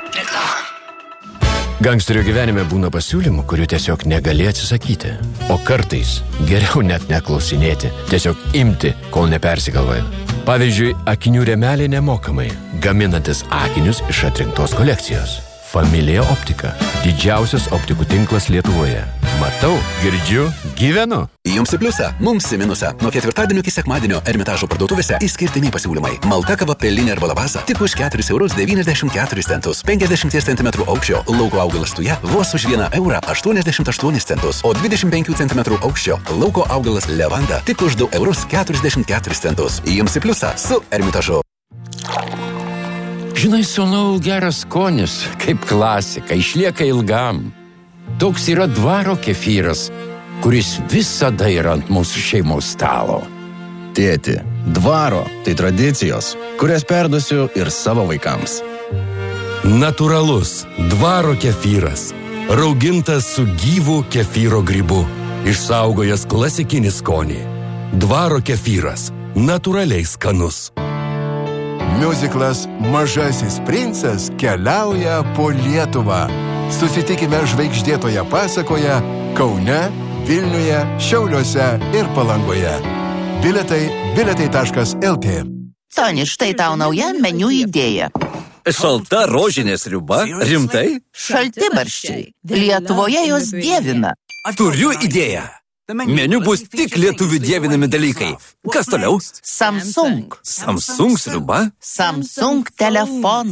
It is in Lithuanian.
Reklama. Gangsterio gyvenime būna pasiūlymų, kurių tiesiog negali atsisakyti. O kartais geriau net neklausinėti, tiesiog imti, kol nepersigalvoja. Pavyzdžiui, akinių rėmelė nemokamai, gaminantis akinius iš atrinktos kolekcijos. Familija Optika. Didžiausias optikų tinklas Lietuvoje. Matau, girdžiu, gyvenu. Jums į pliusą, mums į minusą. Nuo ketvirtadienio iki sekmadienio Ermitažo parduotuvėse išskirtiniai pasiūlymai. Malta kava pelinė arba lavasa tik už 4,94 €. 50 cm aukščio lauko augalas tuja vos už 1,88 €. O 25 cm aukščio lauko augalas levanda tik už 2,44 €. Jums į pliusą su Ermitažu. Žinai, sūnau, geras skonis, kaip klasika, išlieka ilgam. Toks yra dvaro kefyras, kuris visada yra ant mūsų šeimos stalo. Tėti, dvaro tai tradicijos, kurias perduosiu ir savo vaikams. Natūralus dvaro kefyras, raugintas su gyvu kefyro grybu, išsaugojęs klasikinį skonį. Dvaro kefyras, natūraliai skanus. Miuziklas Mažasis princas keliauja po Lietuvą. Susitikime žvaigždėtoje pasakoje Kaune, Vilniuje, Šiauliuose ir Palangoje. Biletai.lt. Toni, štai tau nauja meniu idėja. Šalta rožinė sriuba? Rimtai? Šaltibarščiai. Lietuvoje jos dievina. Turiu idėją. Meniu bus tik lietuvių dievinami dalykai. Kas toliau? Samsung. Samsung sriuba? Samsung telefonas.